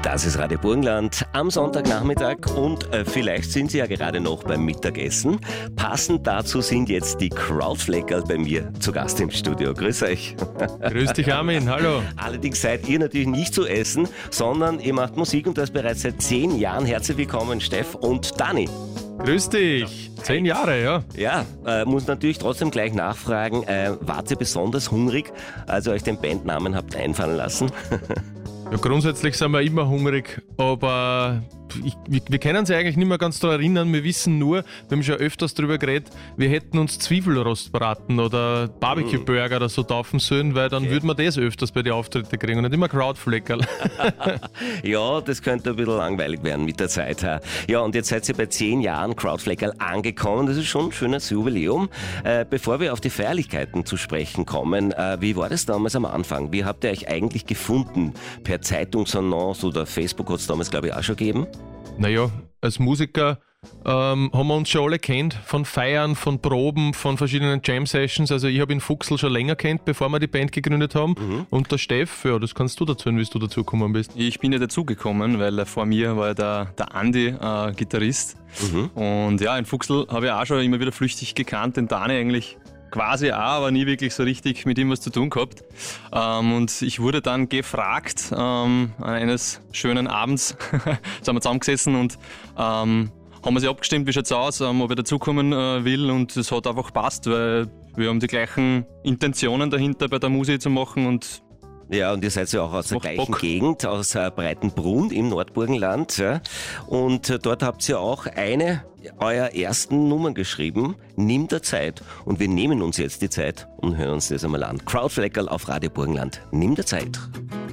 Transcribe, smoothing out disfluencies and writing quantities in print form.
Das ist Radio Burgenland am Sonntagnachmittag und vielleicht sind Sie ja gerade noch beim Mittagessen. Passend dazu sind jetzt die Krautfleckerl bei mir zu Gast im Studio. Grüß euch. Grüß dich, Armin. Hallo. Allerdings seid ihr natürlich nicht zu essen, sondern ihr macht Musik und das bereits seit 10 Jahren. Herzlich willkommen, Steff und Dani. Grüß dich. 10 Jahre, ja. Ja, muss natürlich trotzdem gleich nachfragen, wart ihr besonders hungrig, als ihr euch den Bandnamen habt einfallen lassen? Ja, grundsätzlich sind wir immer hungrig, aber wir können uns eigentlich nicht mehr ganz daran erinnern. Wir wissen nur, wir haben schon öfters darüber geredet, wir hätten uns Zwiebelrostbraten oder Barbecue-Burger oder so taufen sollen, weil dann würden wir das öfters bei den Auftritten kriegen und nicht immer Krautfleckerl. Ja, das könnte ein bisschen langweilig werden mit der Zeit. Ja, und jetzt seid ihr bei 10 Jahren Krautfleckerl angekommen. Das ist schon ein schönes Jubiläum. Bevor wir auf die Feierlichkeiten zu sprechen kommen, wie war das damals am Anfang? Wie habt ihr euch eigentlich gefunden? Per Zeitungsannonce oder Facebook hat es damals, glaube ich, auch schon gegeben? Naja, als Musiker haben wir uns schon alle kennt, von Feiern, von Proben, von verschiedenen Jam-Sessions. Also ich habe ihn Fuchsl schon länger kennt, bevor wir die Band gegründet haben. Und der Steff, ja, das kannst du erzählen, wie du dazugekommen bist. Ich bin ja dazugekommen, weil vor mir war ja der Andi Gitarrist. Und ja, in Fuchsl habe ich auch schon immer wieder flüchtig gekannt, den Dani eigentlich quasi auch, aber nie wirklich so richtig mit ihm was zu tun gehabt. Und ich wurde dann gefragt, eines schönen Abends, sind wir zusammengesessen und haben wir sich abgestimmt, wie schaut's aus, ob er dazukommen will, und es hat einfach gepasst, weil wir haben die gleichen Intentionen dahinter, bei der Musik zu machen. Und ja, und ihr seid ja auch aus der gleichen Bock. Gegend, aus Breitenbrunn im Nordburgenland. Ja. Und dort habt ihr auch eine eurer ersten Nummern geschrieben, Nimm der Zeit. Und wir nehmen uns jetzt die Zeit und hören uns das einmal an. Krautfleckerl auf Radio Burgenland. Nimm der Zeit.